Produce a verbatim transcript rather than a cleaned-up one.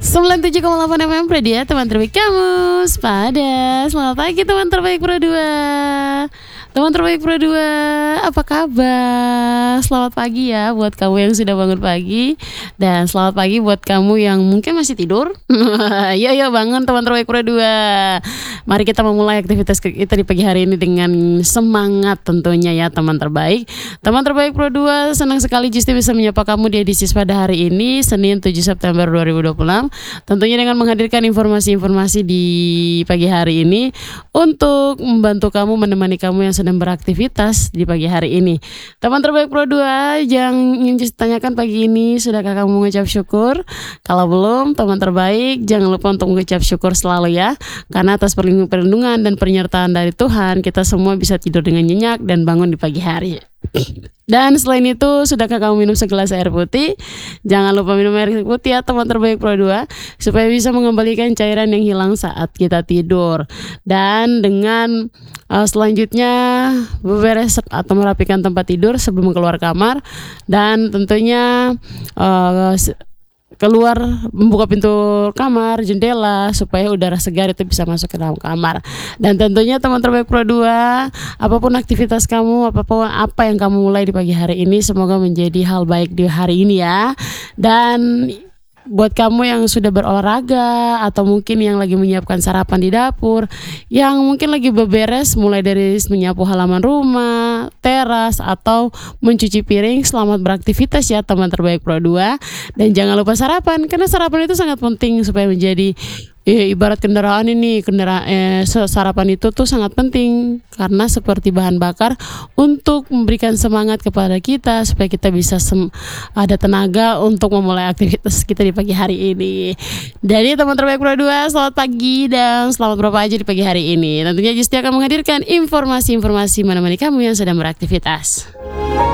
sembilan puluh tujuh koma delapan F M Pro dua, teman terbaik kamu sepada. Selamat pagi teman terbaik Pro dua. Teman terbaik Pro dua, apa kabar? Selamat pagi ya buat kamu yang sudah bangun pagi. Dan selamat pagi buat kamu yang mungkin masih tidur. Yo yo bangun teman terbaik Pro dua. Mari kita memulai aktivitas kita di pagi hari ini dengan semangat tentunya ya teman terbaik. Teman terbaik Pro dua, senang sekali Justi bisa menyapa kamu di edisi pada hari ini, Senin tujuh September dua ribu dua puluh enam. Tentunya dengan menghadirkan informasi-informasi di pagi hari ini untuk membantu kamu, menemani kamu yang sedang beraktivitas di pagi hari ini. Teman terbaik Pro dua, yang ingin ditanyakan pagi ini, sudahkah kamu mengucap syukur? Kalau belum, teman terbaik, jangan lupa untuk mengucap syukur selalu ya. Karena atas perlindungan dan penyertaan dari Tuhan, kita semua bisa tidur dengan nyenyak dan bangun di pagi hari. Dan selain itu, sudahkah kamu minum segelas air putih? Jangan lupa minum air putih ya teman terbaik Pro dua, supaya bisa mengembalikan cairan yang hilang saat kita tidur. Dan dengan uh, selanjutnya beberes atau merapikan tempat tidur sebelum keluar kamar. Dan tentunya uh, keluar membuka pintu kamar, jendela, supaya udara segar itu bisa masuk ke dalam kamar. Dan tentunya teman terbaik Pro dua, apapun aktivitas kamu, apapun apa yang kamu mulai di pagi hari ini, semoga menjadi hal baik di hari ini ya. Dan buat kamu yang sudah berolahraga atau mungkin yang lagi menyiapkan sarapan di dapur, yang mungkin lagi beberes mulai dari menyapu halaman rumah, teras, atau mencuci piring, selamat beraktivitas ya teman terbaik Pro dua. Dan jangan lupa sarapan, karena sarapan itu sangat penting supaya menjadi eh, ibarat kendaraan ini, kendaraan eh, sarapan itu tuh sangat penting karena seperti bahan bakar untuk memberikan semangat kepada kita supaya kita bisa sem- ada tenaga untuk memulai aktivitas kita di pagi hari ini. Jadi teman terbaik Pro dua, selamat pagi dan selamat berapa aja di pagi hari ini. Tentunya Justi akan menghadirkan informasi-informasi menemani kamu yang sedang beraktivitas.